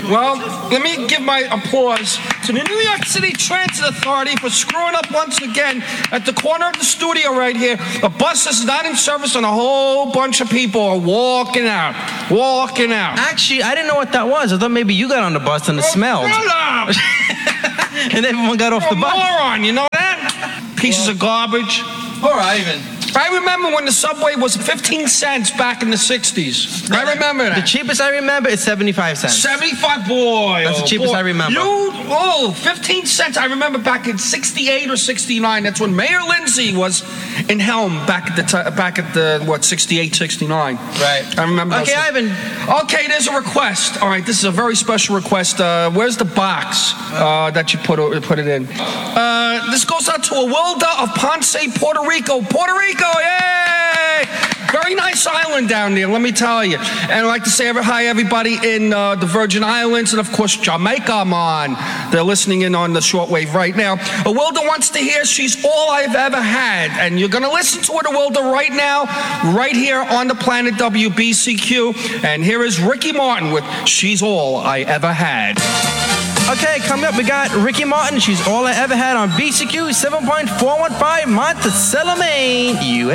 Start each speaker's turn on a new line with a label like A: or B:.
A: Well, let me give my applause to the New York City Transit Authority for screwing up once again at the corner of the studio right here. The bus is not in service and a whole bunch of people are walking out.
B: Actually, I didn't know what that was. I thought maybe you got on the bus and it smelled. And everyone got off the bus.
A: Moron, you know that? Pieces of garbage.
B: Poor Ivan.
A: I remember when the subway was 15 cents back in the 60s. I remember that.
B: The cheapest I remember is 75 cents.
A: 75, boy.
B: That's the cheapest I remember.
A: 15 cents. I remember back in 68 or 69. That's when Mayor Lindsay was in helm back at the 68, 69.
B: Right.
A: I remember.
B: Okay, Ivan.
A: Okay, there's a request. All right, this is a very special request. Where's the box that you put it in? This goes out to Awilda of Ponce, Puerto Rico. Puerto Rico, yay! Very nice island down there, let me tell you. And I'd like to say hi, everybody in the Virgin Islands and, of course, Jamaica, man. They're listening in on the shortwave right now. Awilda wants to hear She's All I've Ever Had. And you're going to listen to it, Awilda, right now, right here on the planet WBCQ. And here is Ricky Martin with She's All I Ever Had.
B: Okay, coming up, we got Ricky Martin. She's All I Ever Had on BCQ 7.415 Monticello, Maine, USA.